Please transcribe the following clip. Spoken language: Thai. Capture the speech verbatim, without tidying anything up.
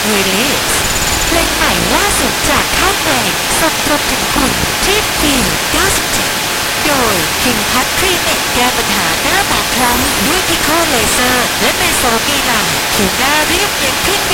Release เพลงใหม่ล่าสุดจากค่ายเพลงส่งตรงถึงคุณที่ฟิลเก้าสิบเจ็ดโดยคิงพัทคลินิกแก้ปัญหาหน้าหมองคล้ำด้วยพิโคเลเซอร์และเมโซกีลังผิวหน้าเรียบเนียนขึ้น